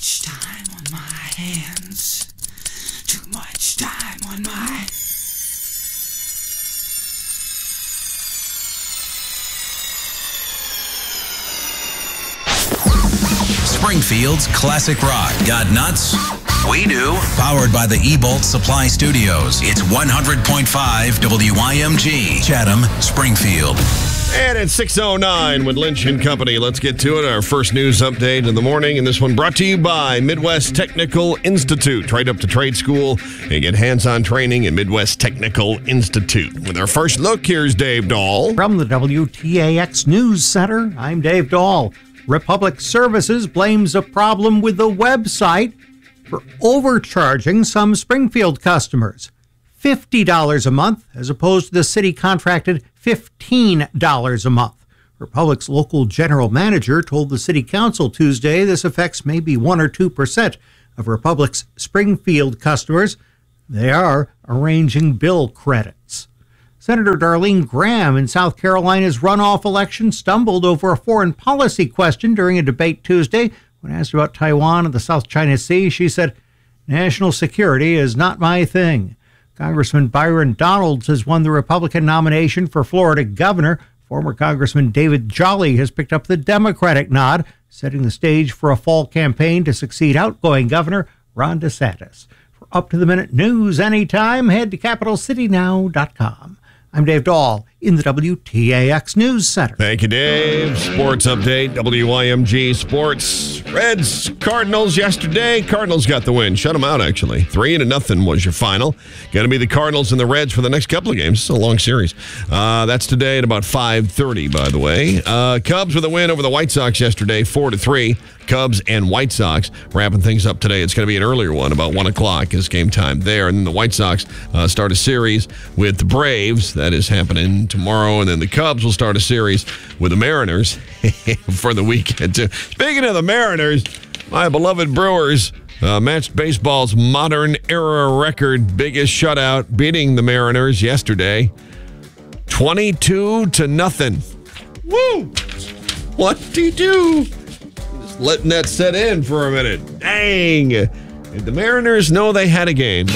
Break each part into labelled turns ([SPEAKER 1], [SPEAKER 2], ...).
[SPEAKER 1] much time on my hands. Too much time on my...
[SPEAKER 2] Springfield's classic rock. Got nuts? We do. Powered by the E-Bolt Supply Studios. It's 100.5 WYMG. Chatham, Springfield.
[SPEAKER 3] And it's 6:09 with Lynch & Company. Let's get to it. Our first news update in the morning, and this one brought to you by Midwest Technical Institute. Right up to trade school and get hands-on training at Midwest Technical Institute. With our first look, here's Dave Dahl.
[SPEAKER 4] From the WTAX News Center, I'm Dave Dahl. Republic Services blames a problem with the website for overcharging some Springfield customers. $50 a month as opposed to the city contracted $15 a month. Republic's local general manager told the city council Tuesday this affects maybe 1 or 2% of Republic's Springfield customers. They are arranging bill credits. Senator Darlene Graham in South Carolina's runoff election stumbled over a foreign policy question during a debate Tuesday. When asked about Taiwan and the South China Sea, she said, "National security is not my thing." Congressman Byron Donalds has won the Republican nomination for Florida governor. Former Congressman David Jolly has picked up the Democratic nod, setting the stage for a fall campaign to succeed outgoing Governor Ron DeSantis. For up-to-the-minute news anytime, head to CapitalCityNow.com. I'm Dave Dahl in the WTAX News Center.
[SPEAKER 3] Thank you, Dave. Sports update, WYMG Sports. Reds, Cardinals yesterday. Cardinals got the win. Shut them out, actually. 3-0 was your final. Going to be the Cardinals and the Reds for the next couple of games. It's a long series. That's today at about 5:30, by the way. Cubs with a win over the White Sox yesterday, 4-3. Cubs and White Sox wrapping things up today. It's going to be an earlier one, about 1 o'clock is game time there. And then the White Sox start a series with the Braves. That is happening tomorrow. And then the Cubs will start a series with the Mariners for the weekend, too. Speaking of the Mariners, my beloved Brewers matched baseball's modern era record, biggest shutout, beating the Mariners yesterday, 22-0. Woo! What do you do? Letting that set in for a minute. Dang. The Mariners know they had a game.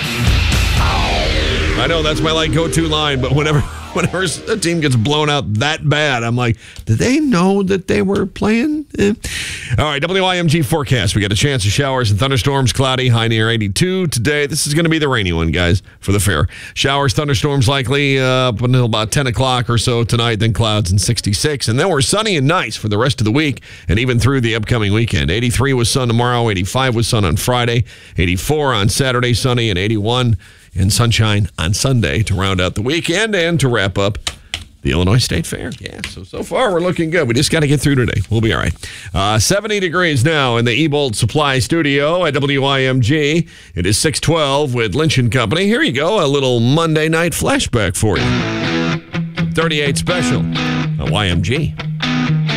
[SPEAKER 3] I know that's my go-to line, but whenever a team gets blown out that bad, I'm like, did they know that they were playing? All right, WYMG forecast. We got a chance of showers and thunderstorms, cloudy, high near 82 today. This is going to be the rainy one, guys, for the fair. Showers, thunderstorms likely up until about 10 o'clock or so tonight, then clouds and 66. And then we're sunny and nice for the rest of the week and even through the upcoming weekend. 83 with sun tomorrow, 85 with sun on Friday, 84 on Saturday, sunny, and 81 and sunshine on Sunday to round out the weekend and to wrap up the Illinois State Fair. Yeah, so far we're looking good. We just got to get through today. We'll be all right. 70 degrees now in the E-Bolt Supply Studio at WYMG. It is 6:12 with Lynch & Company. Here you go, a little Monday night flashback for you. 38 special on YMG.